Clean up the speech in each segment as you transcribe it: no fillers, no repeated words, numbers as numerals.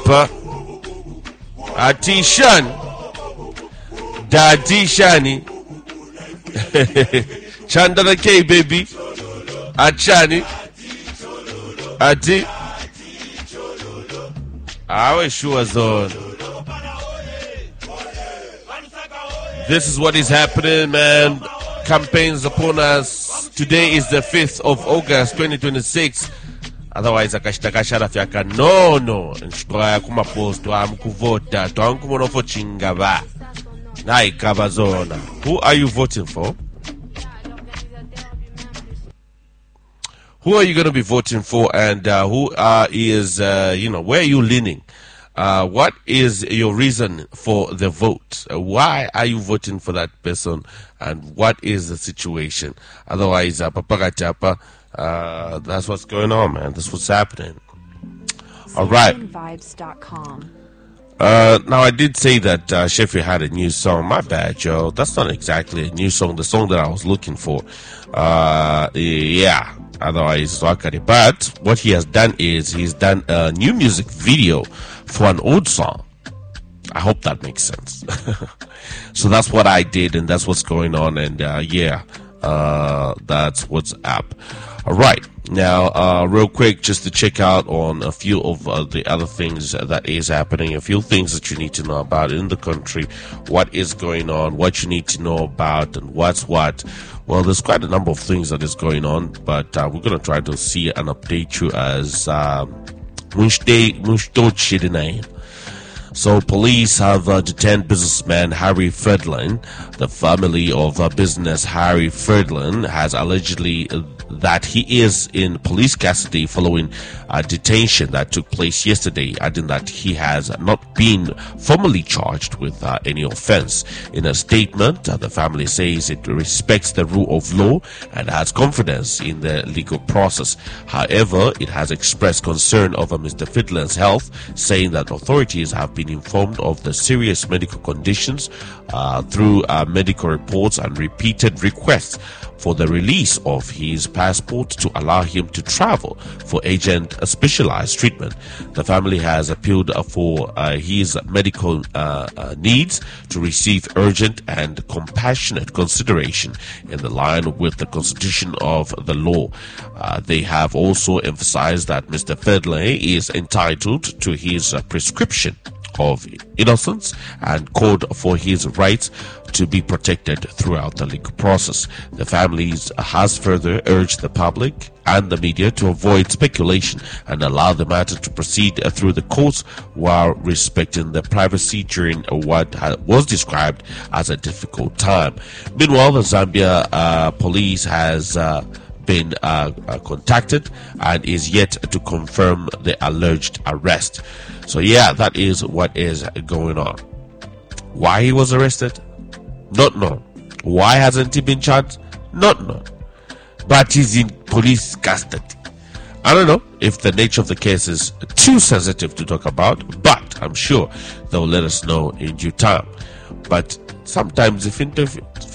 hapa. Atishan Daddy Shani Chandana K baby Achani Ati Awe sure zone. This is what is happening, man. Campaigns upon us. Today is the 5th of August 2026. Otherwise akashitaka sharafu yaka no nshitwaya kumapost amkuvota twankumona fo chingaba nayi kabazona. Who are you voting for? Who are you going to be voting for, and who is where are you leaning? What is your reason for the vote? Why are you voting for that person, and what is the situation? Otherwise, papagachapa, that's what's going on, man. That's what's happening. All right. Now, I did say that Sheffield had a new song. My bad, Joe. That's not exactly a new song. The song that I was looking for. Yeah. Otherwise, but what he has done is he's done a new music video for an old song. I hope that makes sense. So that's what I did, and that's what's going on. And that's what's up. All right. Now, real quick, just to check out on a few of the other things that is happening, a few things that you need to know about in the country, what is going on, what you need to know about, and what's what. Well, there's quite a number of things that is going on, but we're going to try to see and update you as So police have detained businessman Harry Fredlin. The family of business Harry Fredlin has allegedly that he is in police custody following a detention that took place yesterday, adding that he has not been formally charged with any offense. In a statement, the family says it respects the rule of law and has confidence in the legal process. However, it has expressed concern over Mr. Fredlin's health, saying that authorities have been informed of the serious medical conditions through medical reports and repeated requests for the release of his passport to allow him to travel for agent specialized treatment. The family has appealed for his medical needs to receive urgent and compassionate consideration in the line with the constitution of the law. They have also emphasized that Mr. Fredlin is entitled to his prescription of innocence and called for his rights to be protected throughout the legal process. The families has further urged the public and the media to avoid speculation and allow the matter to proceed through the courts while respecting the privacy during what was described as a difficult time. Meanwhile, the Zambia police has been contacted and is yet to confirm the alleged arrest. So yeah, that is what is going on. Why he was arrested? Not known. Why hasn't he been charged? Not known. But he's in police custody. I don't know if the nature of the case is too sensitive to talk about, but I'm sure they'll let us know in due time. But sometimes if is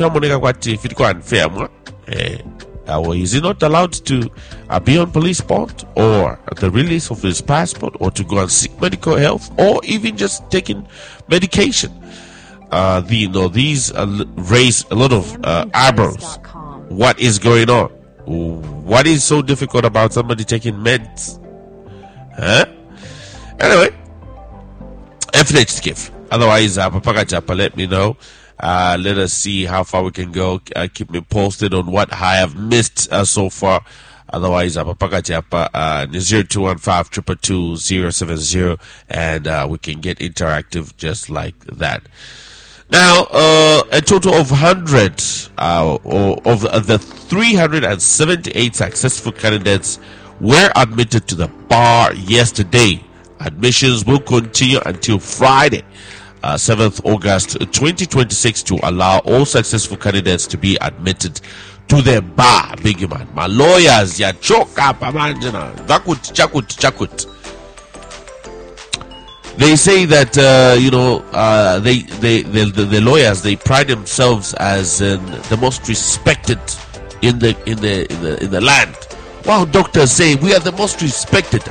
he not allowed to be on police spot, or the release of his passport, or to go and seek medical health, or even just taking medication? These raise a lot of eyebrows. What is going on? What is so difficult about somebody taking meds? Huh? Anyway, FNH otherwise, Papaga Japa, let me know. Let us see how far we can go. Keep me posted on what I have missed so far. Otherwise, Papaga Japa 0215222070, and we can get interactive just like that. Now, a total of 100 of the 378 successful candidates were admitted to the bar yesterday. Admissions will continue until Friday, 7th August 2026, to allow all successful candidates to be admitted to the bar. Big man, my lawyers, ya choke up, chakut. They say that the lawyers, they pride themselves as the most respected in the land. While doctors say we are the most respected.